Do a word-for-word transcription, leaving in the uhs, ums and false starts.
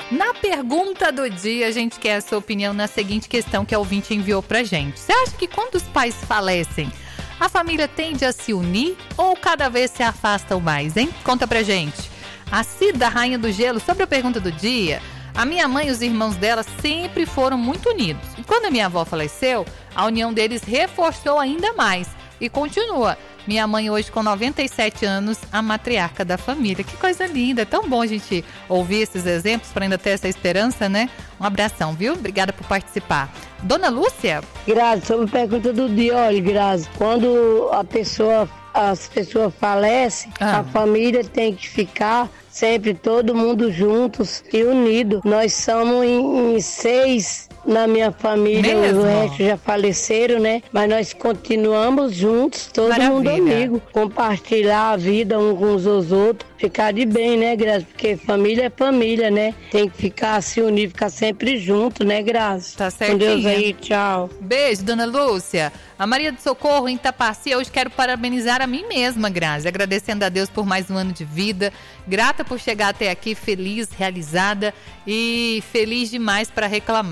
Na pergunta do dia, a gente quer a sua opinião na seguinte questão que a ouvinte enviou pra gente. Você acha que quando os pais falecem, a família tende a se unir ou cada vez se afastam mais, hein? Conta pra gente. A Cida, Rainha do Gelo, sobre a pergunta do dia, a minha mãe e os irmãos dela sempre foram muito unidos. E quando a minha avó faleceu, a união deles reforçou ainda mais. E continua. Minha mãe hoje com noventa e sete anos, a matriarca da família. Que coisa linda, é tão bom a gente ouvir esses exemplos para ainda ter essa esperança, né? Um abração, viu? Obrigada por participar. Dona Lúcia? Grazi, sobre a pergunta do dia, olha, Grazi, quando a pessoa, as pessoas falecem, ah. a família tem que ficar sempre todo mundo juntos e unido. Nós somos em, em seis na minha família, Mesmo? O resto já faleceram, né? Mas nós continuamos juntos, todo Maravilha. mundo amigo, compartilhar a vida uns com os outros, ficar de bem, né, Grazi? Porque família é família, né? Tem que ficar, se unir, ficar sempre junto, né, Grazi? Tá certinho. Com Deus aí, tchau. Beijo, Dona Lúcia. A Maria do Socorro, em Itapaci, hoje quero parabenizar a mim mesma, Grazi, agradecendo a Deus por mais um ano de vida, grata por chegar até aqui feliz, realizada e feliz demais para reclamar.